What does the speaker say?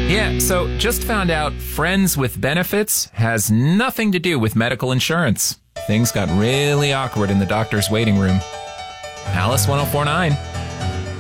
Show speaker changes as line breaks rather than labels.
Yeah, so just found out Friends with Benefits has nothing to do with medical insurance. Things got really awkward in the doctor's waiting room. Alice 1049.